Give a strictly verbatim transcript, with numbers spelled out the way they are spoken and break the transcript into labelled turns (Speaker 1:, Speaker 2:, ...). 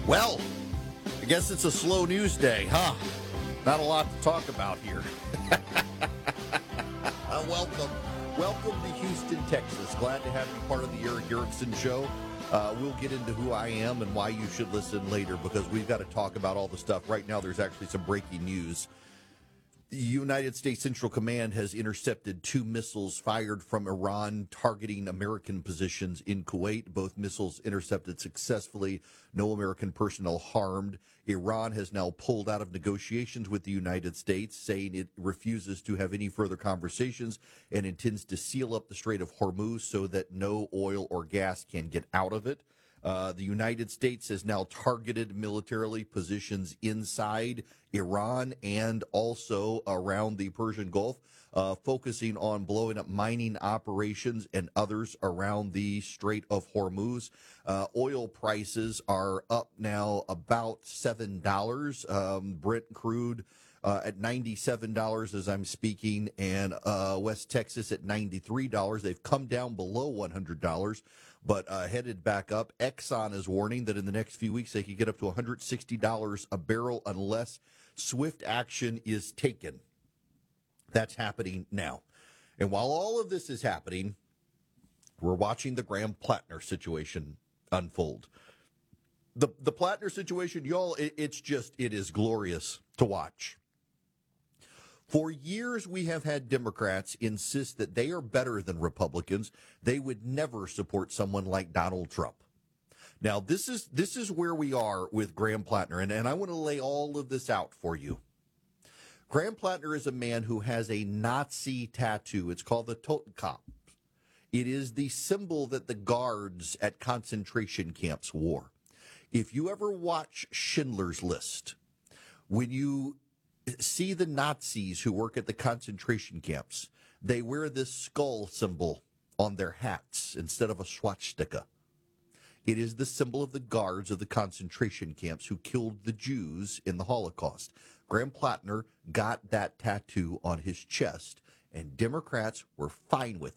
Speaker 1: Well, I guess it's a slow news day, huh? Not a lot to talk about here. uh, welcome. Welcome to Houston, Texas. Glad to have you part of the Erick Erickson Show. Uh, we'll get into who I am and why you should listen later because we've got to talk about all the stuff. Right now, there's actually some breaking news. The United States Central Command has intercepted two missiles fired from Iran targeting American positions in Kuwait. Both missiles intercepted successfully. No American personnel harmed. Iran has now pulled out of negotiations with the United States, saying it refuses to have any further conversations and intends to seal up the Strait of Hormuz so that no oil or gas can get out of it. Uh, the United States has now targeted militarily positions inside Iran and also around the Persian Gulf, uh, focusing on blowing up mining operations and others around the Strait of Hormuz. Uh, oil prices are up now about seven dollars. Um, Brent crude Uh, at ninety-seven dollars as I'm speaking, and uh, West Texas at ninety-three dollars. They've come down below one hundred dollars, but uh, headed back up. Exxon is warning that in the next few weeks they could get up to one hundred sixty dollars a barrel unless swift action is taken. That's happening now. And while all of this is happening, we're watching the Graham Plattner situation unfold. The, the Plattner situation, y'all, it, it's just, it is glorious to watch. For years, we have had Democrats insist that they are better than Republicans. They would never support someone like Donald Trump. Now, this is this is where we are with Graham Plattner, and, and I want to lay all of this out for you. Graham Plattner is a man who has a Nazi tattoo. It's called the Totenkopf. It is the symbol that the guards at concentration camps wore. If you ever watch Schindler's List, when you see the Nazis who work at the concentration camps, they wear this skull symbol on their hats instead of a swastika. It is the symbol of the guards of the concentration camps who killed the Jews in the Holocaust. Graham Plattner got that tattoo on his chest, and Democrats were fine with